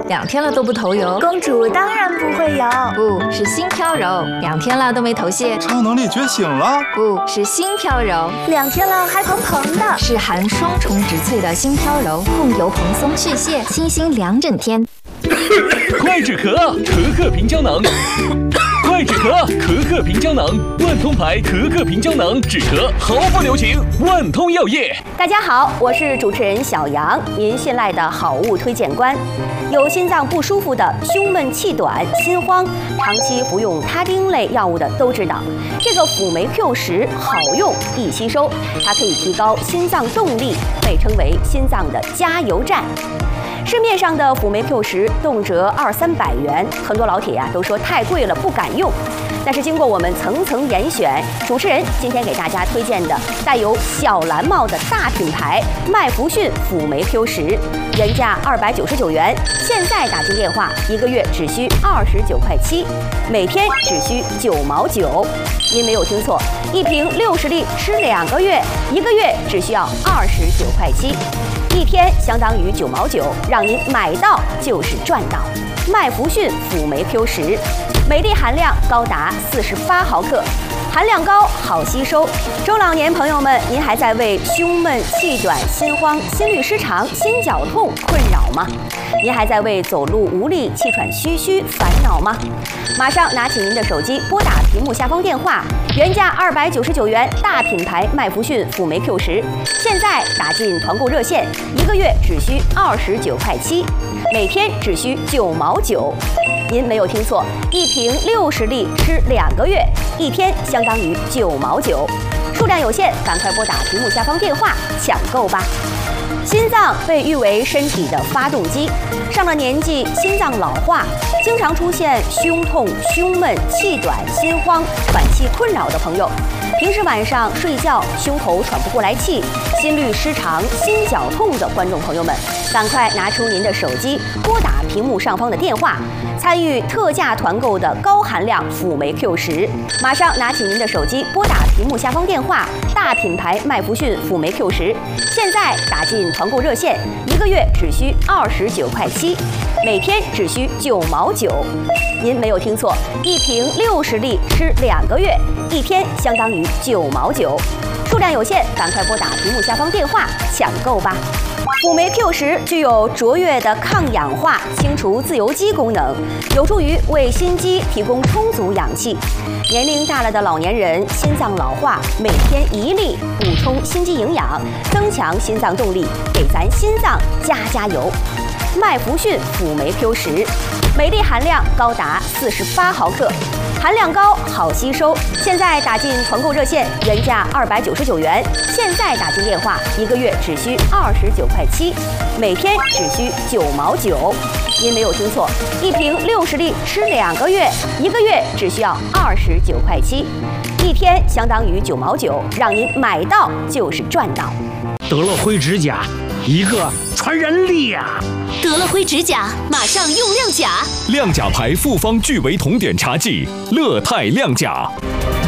2天了都不头油。 公主当然不会油， 不是心飘柔，2天了都没头屑。 超能力觉醒了， 不是心飘柔 ，2天了还蓬蓬的， 是含双重植萃的心飘柔，控油蓬松去屑，清新2整天。 快止咳，可可平胶囊。快止咳，可可平胶囊，万通牌可可平胶囊，止咳毫不留情，万通药业。 大家好，我是主持人小杨，您信赖的好物推荐官。有心脏不舒服的、胸闷气短、心慌，长期服用他汀类药物的都知道，这个辅酶 Q10好用易吸收，它可以提高心脏动力，被称为心脏的加油站。市面上的辅酶 Q10动辄200-300元，很多老铁都说太贵了，不敢用。但是经过我们层层严选，主持人今天给大家推荐的带有小蓝帽的大品牌麦弗逊辅酶 Q10，原价299元，现在打进电话1个月只需29块7，每天只需9毛9。您没有听错，一瓶60粒吃2个月，1个月只需要29块7。1天相当于9毛9，让您买到就是赚到。麦弗逊辅酶 Q10，镁粒含量高达48毫克，含量高，好吸收。中老年朋友们，您还在为胸闷、气短、心慌、心律失常、心绞痛困扰吗？您还在为走路无力、气喘吁吁烦恼吗？马上拿起您的手机，拨打屏幕下方电话，原价299元，大品牌麦弗逊辅酶 Q10，现在打进团购热线，1个月只需29块7，每天只需9毛9。您没有听错，一瓶60粒吃2个月，1天相当于9毛9，数量有限，赶快拨打屏幕下方电话抢购吧。心脏被誉为身体的发动机，上了年纪，心脏老化，经常出现胸痛、胸闷、气短、心慌、喘气困扰的朋友，平时晚上睡觉胸口喘不过来气、心律失常、心绞痛的观众朋友们，赶快拿出您的手机，拨打屏幕上方的电话，参与特价团购的高含量辅酶 Q10。马上拿起您的手机，拨打屏幕下方电话，大品牌麦弗逊辅酶 Q10，现在打进团购热线，1个月只需29块7，每天只需9毛9。您没有听错，一瓶60粒吃2个月，1天相当于9毛9，数量有限，赶快拨打屏幕下方电话抢购吧。辅酶 Q10具有卓越的抗氧化、清除自由基功能，有助于为心肌提供充足氧气。年龄大了的老年人，心脏老化，每天1粒，补充心肌营养，增强心脏动力，给咱心脏加油。麦弗逊辅酶 Q10，镁粒含量高达48毫克。含量高，好吸收。现在打进团购热线，原价299元，现在打进电话，1个月只需29块7，每天只需9毛9。您没有听错，一瓶60粒吃2个月，1个月只需要29块7，1天相当于9毛9，让您买到就是赚到。 得了灰指甲，一个传染力呀！ 得了灰指甲，马上用亮甲。 亮甲牌复方聚维酮碘茶剂，乐泰亮甲。